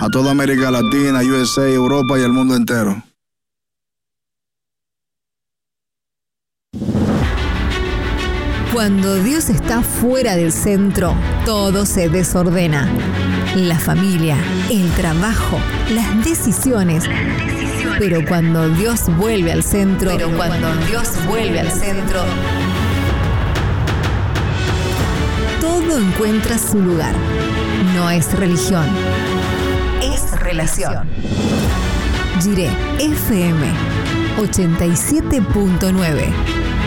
a toda América Latina, USA, Europa y el mundo entero. Cuando Dios está fuera del centro, todo se desordena. La familia, el trabajo, las decisiones. Pero cuando Dios vuelve al centro, todo encuentra su lugar. No es religión, es relación. Jiré FM 87.9.